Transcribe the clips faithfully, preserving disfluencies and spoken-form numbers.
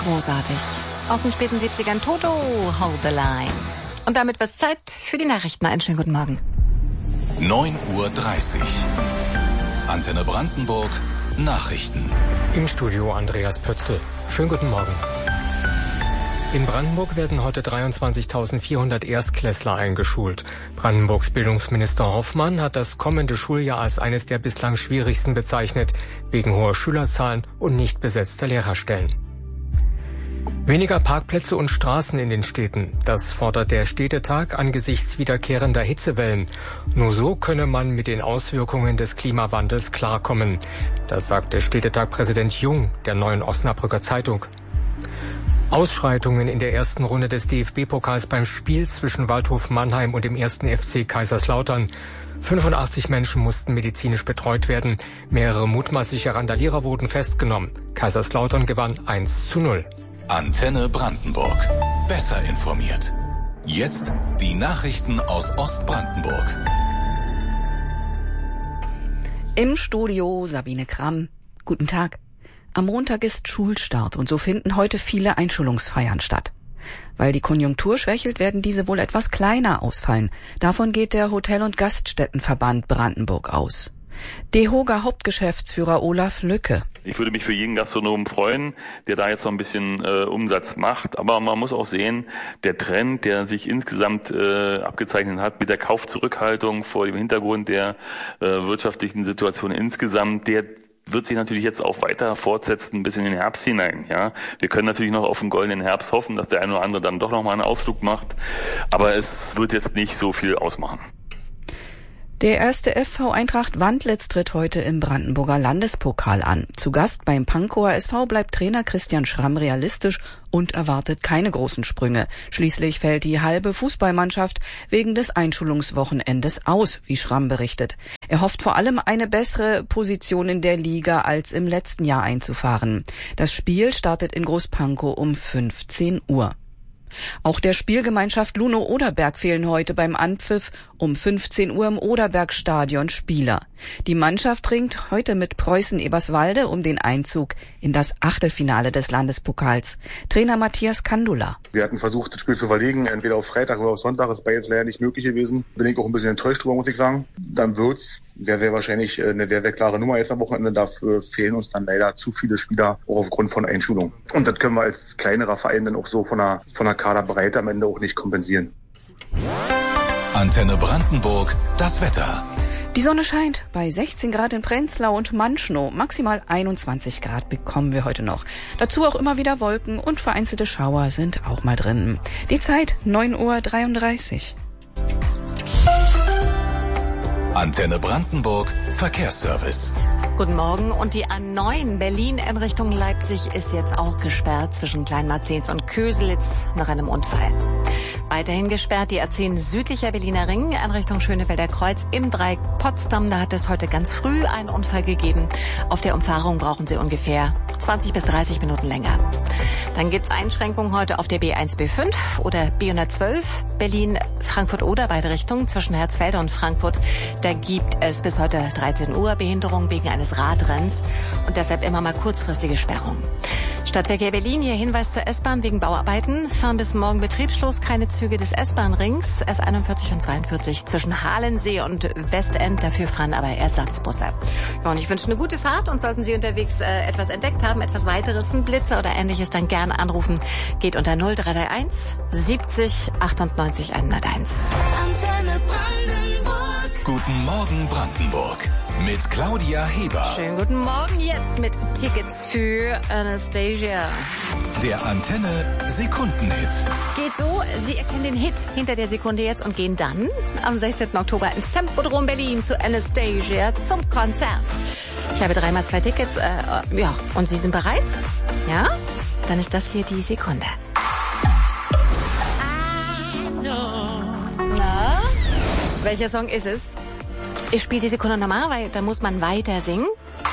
großartig. Aus den späten siebzigern Toto, Hold the Line. Und damit wird's Zeit für die Nachrichten. Einen schönen guten Morgen. neun Uhr dreißig. Antenne Brandenburg, Nachrichten. Im Studio Andreas Pötzl. Schönen guten Morgen. In Brandenburg werden heute dreiundzwanzigtausendvierhundert Erstklässler eingeschult. Brandenburgs Bildungsminister Hoffmann hat das kommende Schuljahr als eines der bislang schwierigsten bezeichnet, wegen hoher Schülerzahlen und nicht besetzter Lehrerstellen. Weniger Parkplätze und Straßen in den Städten. Das fordert der Städtetag angesichts wiederkehrender Hitzewellen. Nur so könne man mit den Auswirkungen des Klimawandels klarkommen. Das sagte Städtetag-Präsident Jung der Neuen Osnabrücker Zeitung. Ausschreitungen in der ersten Runde des D F B-Pokals beim Spiel zwischen Waldhof Mannheim und dem ersten F C Kaiserslautern. fünfundachtzig Menschen mussten medizinisch betreut werden. Mehrere mutmaßliche Randalierer wurden festgenommen. Kaiserslautern gewann eins zu null. Antenne Brandenburg. Besser informiert. Jetzt die Nachrichten aus Ostbrandenburg. Im Studio Sabine Kramm. Guten Tag. Am Montag ist Schulstart und so finden heute viele Einschulungsfeiern statt. Weil die Konjunktur schwächelt, werden diese wohl etwas kleiner ausfallen. Davon geht der Hotel- und Gaststättenverband Brandenburg aus. DEHOGA Hauptgeschäftsführer Olaf Lücke. Ich würde mich für jeden Gastronomen freuen, der da jetzt noch ein bisschen äh, Umsatz macht. Aber man muss auch sehen, der Trend, der sich insgesamt äh, abgezeichnet hat mit der Kaufzurückhaltung vor dem Hintergrund der äh, wirtschaftlichen Situation insgesamt, der wird sich natürlich jetzt auch weiter fortsetzen bis in den Herbst hinein. Ja, wir können natürlich noch auf den goldenen Herbst hoffen, dass der eine oder andere dann doch noch mal einen Ausflug macht. Aber es wird jetzt nicht so viel ausmachen. Der erste F V Eintracht Wandlitz tritt heute im Brandenburger Landespokal an. Zu Gast beim Pankower S V bleibt Trainer Christian Schramm realistisch und erwartet keine großen Sprünge. Schließlich fällt die halbe Fußballmannschaft wegen des Einschulungswochenendes aus, wie Schramm berichtet. Er hofft vor allem, eine bessere Position in der Liga als im letzten Jahr einzufahren. Das Spiel startet in Großpankow um fünfzehn Uhr. Auch der Spielgemeinschaft Luno-Oderberg fehlen heute beim Anpfiff um fünfzehn Uhr im Oderberg-Stadion Spieler. Die Mannschaft ringt heute mit Preußen Eberswalde um den Einzug in das Achtelfinale des Landespokals. Trainer Matthias Kandula. Wir hatten versucht, das Spiel zu verlegen, entweder auf Freitag oder auf Sonntag. Das ist bei jetzt leider nicht möglich gewesen. Bin ich auch ein bisschen enttäuscht drüber, muss ich sagen. Dann wird's sehr, sehr wahrscheinlich eine sehr, sehr klare Nummer jetzt am Wochenende. Dafür fehlen uns dann leider zu viele Spieler, auch aufgrund von Einschulung. Und das können wir als kleinerer Verein dann auch so von der, von der Kaderbreite am Ende auch nicht kompensieren. Antenne Brandenburg, das Wetter. Die Sonne scheint bei sechzehn Grad in Prenzlau und Manschnow. Maximal einundzwanzig Grad bekommen wir heute noch. Dazu auch immer wieder Wolken und vereinzelte Schauer sind auch mal drin. Die Zeit neun Uhr dreiunddreißig. Antenne Brandenburg, Verkehrsservice. Guten Morgen. Und die A neun Berlin in Richtung Leipzig ist jetzt auch gesperrt zwischen Kleinmarzens und Köselitz nach einem Unfall. Weiterhin gesperrt die A zehn südlicher Berliner Ring in Richtung Schönefelder Kreuz im Dreieck Potsdam. Da hat es heute ganz früh einen Unfall gegeben. Auf der Umfahrung brauchen Sie ungefähr zwanzig bis dreißig Minuten länger. Dann gibt's Einschränkungen heute auf der B eins B fünf oder B hundertzwölf Berlin-Frankfurt-Oder, beide Richtungen zwischen Herzfelde und Frankfurt. Da gibt es bis heute dreizehn Uhr Behinderung wegen eines Radrenns und deshalb immer mal kurzfristige Sperrungen. Stadtverkehr Berlin, hier Hinweis zur S-Bahn wegen Bauarbeiten. Fahren bis morgen Betriebsschluss keine Züge des S-Bahn-Rings, S einundvierzig und zweiundvierzig zwischen Halensee und Westend. Dafür fahren aber Ersatzbusse. Ja, und ich wünsche eine gute Fahrt und sollten Sie unterwegs äh, etwas entdeckt haben, etwas weiteres, ein Blitzer oder ähnliches, dann gerne anrufen. Geht unter null drei drei eins siebzig achtundneunzig hunderteins. Antenne Brandenburg. Guten Morgen Brandenburg. Mit Claudia Heber. Schönen guten Morgen jetzt mit Tickets für Anastasia. Der Antenne Sekundenhit. Geht so, Sie erkennen den Hit hinter der Sekunde jetzt und gehen dann am sechzehnten Oktober ins Tempodrom Berlin zu Anastasia zum Konzert. Ich habe dreimal zwei Tickets, äh, ja, und Sie sind bereit? Ja? Dann ist das hier die Sekunde. Na? Welcher Song ist es? Ich spiele die Sekunde nochmal, weil da muss man weiter singen.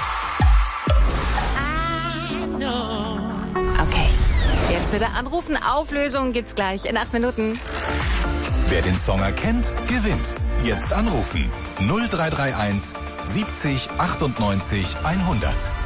Okay, jetzt bitte anrufen. Auflösung gibt's gleich in acht Minuten. Wer den Song erkennt, gewinnt. Jetzt anrufen. null drei drei eins siebzig achtundneunzig hundert.